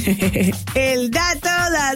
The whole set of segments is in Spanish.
El dato.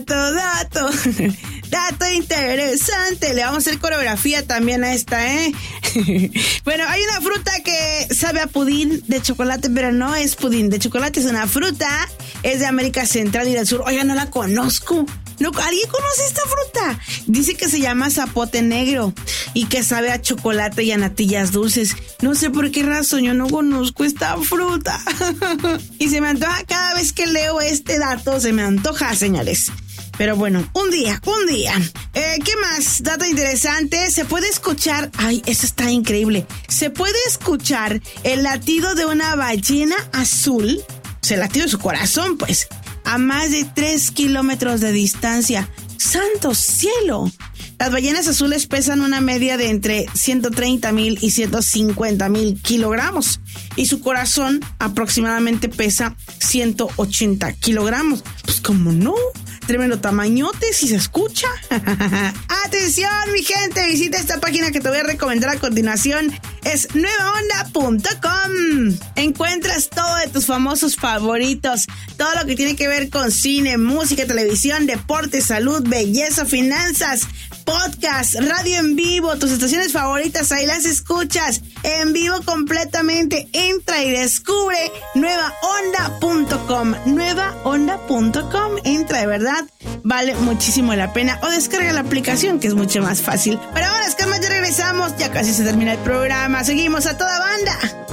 Dato interesante. Le vamos a hacer coreografía también a esta, ¿eh? Bueno, hay una fruta que sabe a pudín de chocolate, pero no es pudín de chocolate, es una fruta. Es de América Central y del Sur. Oiga, no la conozco. No, ¿alguien conoce esta fruta? Dice que se llama zapote negro y que sabe a chocolate y a natillas dulces. No sé por qué razón yo no conozco esta fruta. Y se me antoja cada vez que leo este dato, se me antoja, señores. Pero bueno, un día. ¿Qué más? Dato interesante. Se puede escuchar... Ay, eso está increíble. Se puede escuchar el latido de una ballena azul. O sea, el latido de su corazón, pues. A más de 3 kilómetros de distancia. ¡Santo cielo! Las ballenas azules pesan una media de entre 130,000 y 150,000 kilogramos. Y su corazón aproximadamente pesa 180 kilogramos. Pues, ¿cómo no? Tremendo tamañote, si se escucha. Atención, mi gente, visita esta página que te voy a recomendar a continuación. Es nuevaonda.com. Encuentras todo de tus famosos favoritos, todo lo que tiene que ver con cine, música, televisión, deporte, salud, belleza, finanzas, podcast, radio en vivo, tus estaciones favoritas, ahí las escuchas en vivo completamente. Entra y descubre nuevaonda.com. Nuevaonda.com. Entra, de verdad, vale muchísimo la pena. O descarga la aplicación, que es mucho más fácil. Pero ahora, es que ya regresamos, ya casi se termina el programa. Seguimos a toda banda.